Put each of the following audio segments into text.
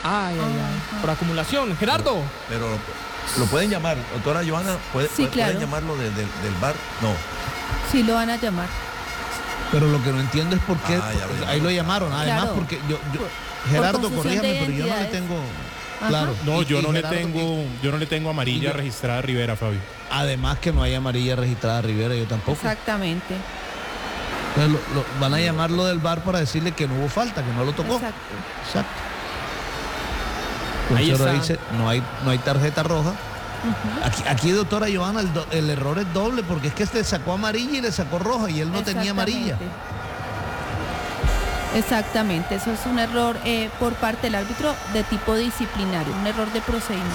Ay, por acumulación. Gerardo. Pero lo pueden llamar, doctora Johanna, Sí, claro. ¿pueden llamarlo del VAR? No. Sí, lo van a llamar. Pero lo que no entiendo es por qué ahí lo llamaron. Además, Claro. porque Gerardo, corríjame, pero yo no le tengo. Ajá. Claro. No, yo no Gerardo, le tengo amarilla registrada a Rivera, Fabio. Además que no hay amarilla registrada a Rivera, yo tampoco. Exactamente. Entonces, van a llamarlo del VAR para decirle que no hubo falta, que no lo tocó. Exacto. Ahí Entonces ahora está. dice, no hay tarjeta roja. Aquí, doctora Johanna, el error es doble, porque es que le sacó amarilla y le sacó roja y él no tenía amarilla. Exactamente, eso es un error por parte del árbitro de tipo disciplinario, un error de procedimiento.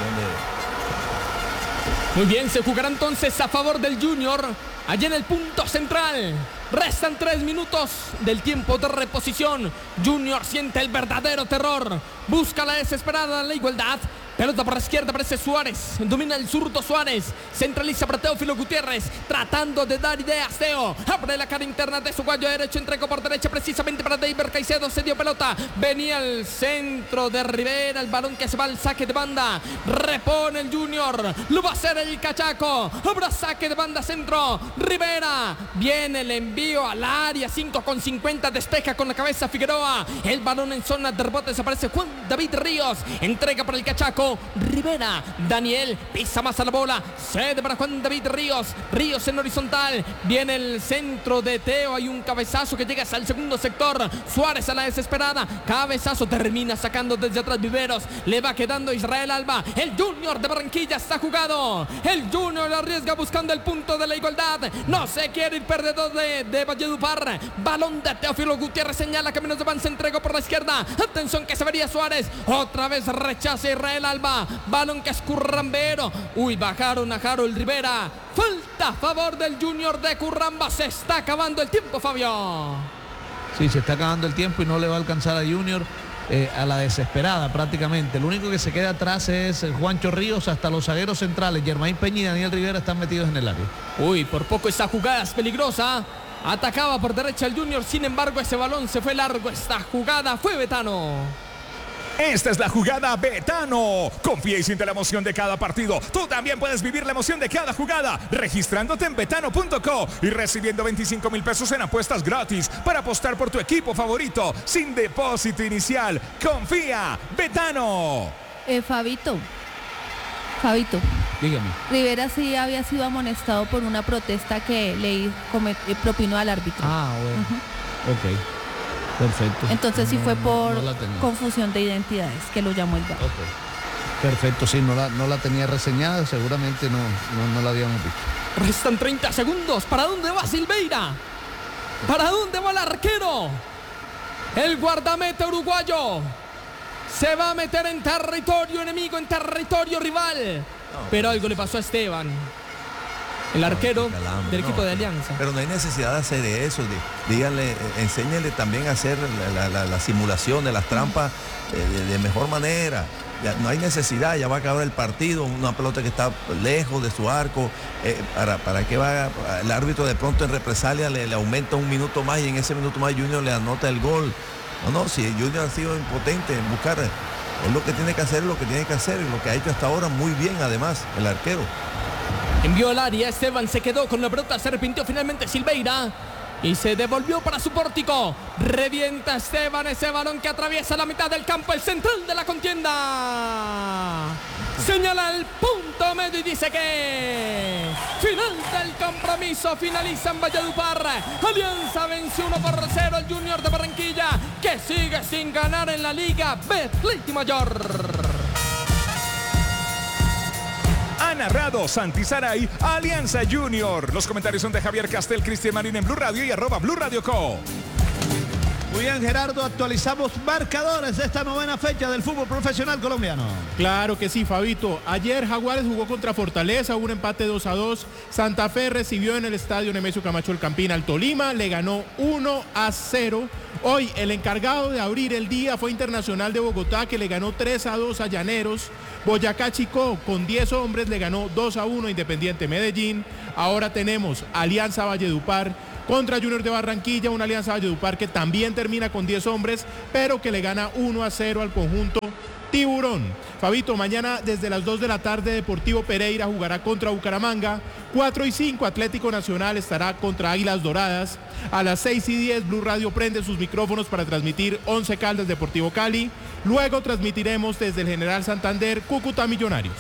Muy bien, se jugará entonces a favor del Junior, allá en el punto central. Restan 3 minutos del tiempo de reposición. Junior siente el verdadero terror. Busca la desesperada la igualdad. Pelota por la izquierda, aparece Suárez. Domina el zurdo Suárez. Centraliza para Teófilo Gutiérrez. Tratando de dar ideas, Teo. Abre la cara interna de su guayo derecho. Entregó por derecha precisamente para David Caicedo. Se dio pelota. Venía el centro de Rivera. El balón que se va al saque de banda. Repone el Junior. Lo va a hacer el Cachaco. Habrá saque de banda centro. Rivera. Viene el envío al área. 5:50. Despeja con la cabeza Figueroa. El balón en zona de rebote. Desaparece Juan David Ríos. Entrega para el Cachaco. Rivera, Daniel, pisa más a la bola, cede para Juan David Ríos, Ríos en horizontal, viene el centro de Teo, hay un cabezazo que llega hasta el segundo sector, Suárez a la desesperada, cabezazo, termina sacando desde atrás Viveros, le va quedando Israel Alba, el Junior de Barranquilla está jugado, el Junior arriesga buscando el punto de la igualdad, no se quiere ir perdedor de Valledupar, balón de Teófilo Gutiérrez, señala caminos de avance, entregó por la izquierda, atención que se vería Suárez, otra vez rechaza Israel Alba, balón que es Currambero, bajaron a Harold Rivera, falta a favor del Junior de Curramba, se está acabando el tiempo, Fabio. Sí, se está acabando el tiempo y no le va a alcanzar a Junior a la desesperada prácticamente. Lo único que se queda atrás es Juancho Ríos, hasta los zagueros centrales, Germain Peña y Daniel Rivera están metidos en el área. Por poco esa jugada es peligrosa. Atacaba por derecha el Junior, sin embargo ese balón se fue largo, esta jugada fue Betano. Esta es la jugada Betano. Confía y siente la emoción de cada partido. Tú también puedes vivir la emoción de cada jugada registrándote en betano.co y recibiendo 25,000 pesos en apuestas gratis para apostar por tu equipo favorito sin depósito inicial. Confía, Betano. Fabito. Dígame. Rivera sí había sido amonestado por una protesta que le propinó al árbitro. Bueno. Ok. Perfecto. Entonces sí fue por no la tenía. confusión de identidades que lo llamó el VAR. Okay. Perfecto, sí, no la tenía reseñada, seguramente no la habíamos visto. Restan 30 segundos. ¿Para dónde va Silveira? ¿Para dónde va el arquero? El guardameta uruguayo se va a meter en territorio enemigo, en territorio rival. Pero algo le pasó a Esteban, el arquero del equipo de Alianza. Pero no hay necesidad de hacer eso. Díganle, enséñenle también a hacer la simulación de las trampas de mejor manera. Ya no hay necesidad, ya va a acabar el partido, una pelota que está lejos de su arco. ¿Para qué va el árbitro de pronto en represalia le aumenta un minuto más y en ese minuto más Junior le anota el gol? No, si Junior ha sido impotente en buscar, es lo que tiene que hacer, lo que ha hecho hasta ahora muy bien además el arquero. Envió al área, Esteban se quedó con la pelota, se arrepintió finalmente Silveira y se devolvió para su pórtico. Revienta Esteban ese balón que atraviesa la mitad del campo, el central de la contienda. Señala el punto medio y dice que final del compromiso, finaliza en Valledupar. Alianza venció 1-0 al Junior de Barranquilla, que sigue sin ganar en la Liga Betplay Mayor. Ha narrado Santi Saray, Alianza Junior. Los comentarios son de Javier Castel, Cristian Marín en Blue Radio y @BlueRadioCo. Muy bien, Gerardo, actualizamos marcadores de esta novena fecha del fútbol profesional colombiano. Claro que sí, Fabito. Ayer Jaguares jugó contra Fortaleza, hubo un empate 2-2. Santa Fe recibió en el estadio Nemesio Camacho El Campín al Tolima, le ganó 1-0. Hoy el encargado de abrir el día fue Internacional de Bogotá, que le ganó 3-2 a Llaneros. Boyacá Chicó con 10 hombres le ganó 2-1 a Independiente Medellín. Ahora tenemos Alianza Valledupar Contra Junior de Barranquilla, una Alianza Valledupar que también termina con 10 hombres, pero que le gana 1-0 al conjunto Tiburón. Fabito, mañana desde las 2 de la tarde Deportivo Pereira jugará contra Bucaramanga. 4:05 Atlético Nacional estará contra Águilas Doradas. A las 6:10 Blue Radio prende sus micrófonos para transmitir Once Caldas Deportivo Cali. Luego transmitiremos desde el General Santander Cúcuta Millonarios.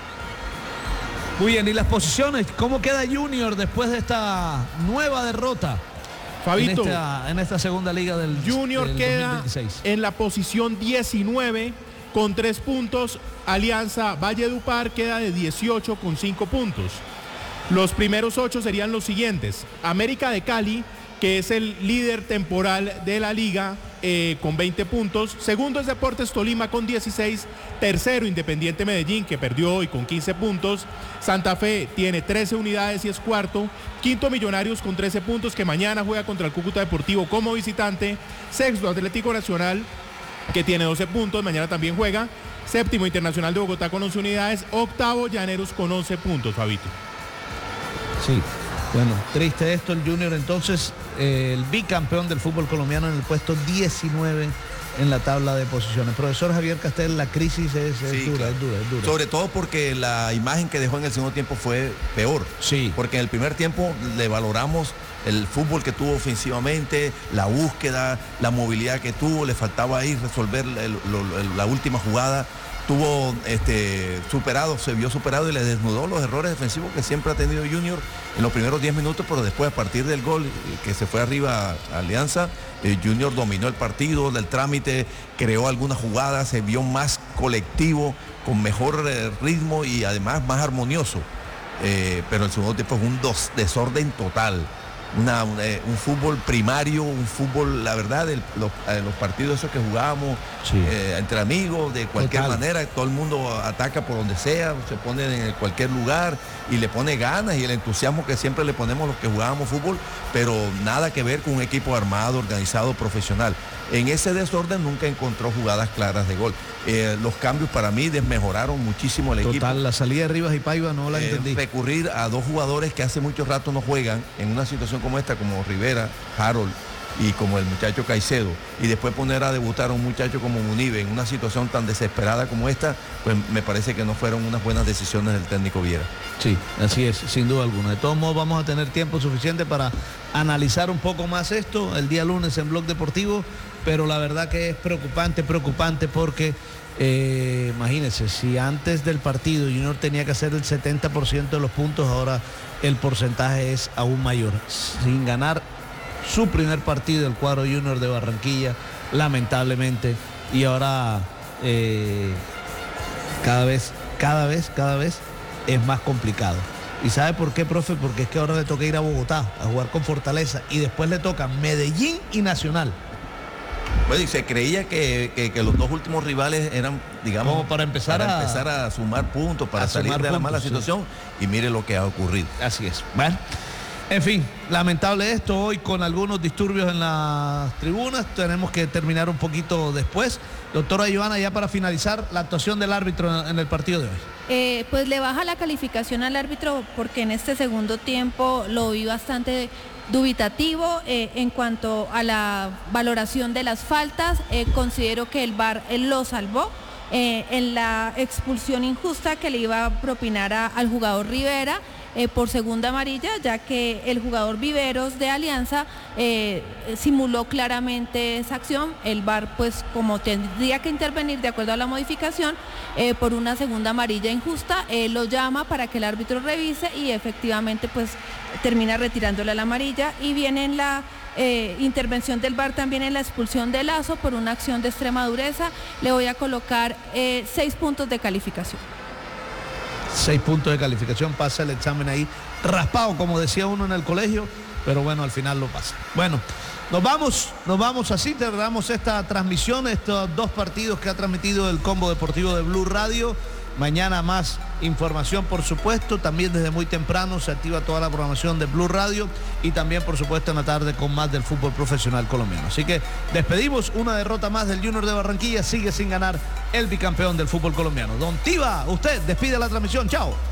Muy bien, ¿y las posiciones? ¿Cómo queda Junior después de esta nueva derrota? Fabito, en esta segunda liga del Junior del queda 2026. en la posición 19 con 3 puntos. Alianza Valledupar queda de 18 con 5 puntos. Los primeros 8 serían los siguientes: América de Cali, que es el líder temporal de la liga, con 20 puntos. Segundo es Deportes Tolima con 16. Tercero, Independiente Medellín, que perdió hoy, con 15 puntos. Santa Fe tiene 13 unidades y es cuarto. Quinto, Millonarios con 13 puntos, que mañana juega contra el Cúcuta Deportivo como visitante. Sexto, Atlético Nacional, que tiene 12 puntos, mañana también juega. Séptimo, Internacional de Bogotá con 11 unidades. Octavo, Llaneros con 11 puntos, Fabito. Sí, bueno, triste esto. El Junior entonces, el bicampeón del fútbol colombiano, en el puesto 19 en la tabla de posiciones. Profesor Javier Castel, la crisis es dura, claro. es dura. Sobre todo porque la imagen que dejó en el segundo tiempo fue peor. Sí. Porque en el primer tiempo le valoramos el fútbol que tuvo ofensivamente, la búsqueda, la movilidad que tuvo, le faltaba ahí resolver la última jugada. Tuvo se vio superado y le desnudó los errores defensivos que siempre ha tenido Junior en los primeros 10 minutos, pero después, a partir del gol que se fue arriba a Alianza, Junior dominó el partido, del trámite, creó algunas jugadas, se vio más colectivo, con mejor ritmo y además más armonioso. Pero el segundo tiempo fue un desorden total. Un fútbol primario, un fútbol, la verdad, los partidos esos que jugábamos, sí, entre amigos, de cualquier manera, todo el mundo ataca por donde sea, se pone en cualquier lugar y le pone ganas y el entusiasmo que siempre le ponemos los que jugábamos fútbol, pero nada que ver con un equipo armado, organizado, profesional. En ese desorden nunca encontró jugadas claras de gol. Los cambios para mí desmejoraron muchísimo el equipo. Total, la salida de Rivas y Paiva no la entendí. Recurrir a dos jugadores que hace mucho rato no juegan en una situación como esta, como Rivera, Harold y como el muchacho Caicedo, y después poner a debutar a un muchacho como Munive en una situación tan desesperada como esta, pues me parece que no fueron unas buenas decisiones del técnico Viera. Sí, así es, sin duda alguna. De todos modos, vamos a tener tiempo suficiente para analizar un poco más esto el día lunes en Blog Deportivo, pero la verdad que es preocupante porque imagínense, si antes del partido Junior tenía que hacer el 70% de los puntos, ahora el porcentaje es aún mayor. Sin ganar su primer partido del cuadro Junior de Barranquilla, lamentablemente, y ahora cada vez es más complicado. ¿Y sabe por qué, profe? Porque es que ahora le toca ir a Bogotá a jugar con Fortaleza y después le toca Medellín y Nacional. Bueno, y se creía que los dos últimos rivales eran, digamos, como para empezar a sumar puntos, para salir de la mala situación, sí. Y mire lo que ha ocurrido. Así es. Bueno, en fin, lamentable esto, hoy con algunos disturbios en las tribunas, tenemos que terminar un poquito después. Doctora Ivana, ya para finalizar, la actuación del árbitro en el partido de hoy. Pues le baja la calificación al árbitro porque en este segundo tiempo lo vi bastante dubitativo en cuanto a la valoración de las faltas. Considero que el VAR lo salvó en la expulsión injusta que le iba a propinar al jugador Rivera por segunda amarilla, ya que el jugador Viveros de Alianza simuló claramente esa acción. El VAR, pues como tendría que intervenir de acuerdo a la modificación, por una segunda amarilla injusta, lo llama para que el árbitro revise y efectivamente pues termina retirándole la amarilla, y viene en la intervención del VAR también en la expulsión de Lazo por una acción de extrema dureza. Le voy a colocar 6 puntos de calificación. 6 puntos de calificación, pasa el examen ahí raspado, como decía uno en el colegio, pero bueno, al final lo pasa. Bueno, nos vamos así, terminamos esta transmisión, estos dos partidos que ha transmitido el Combo Deportivo de Blue Radio. Mañana más información, por supuesto, también desde muy temprano se activa toda la programación de Blue Radio y también, por supuesto, en la tarde con más del fútbol profesional colombiano. Así que despedimos, una derrota más del Junior de Barranquilla, sigue sin ganar el bicampeón del fútbol colombiano. Don Tiva, usted despide la transmisión, chao.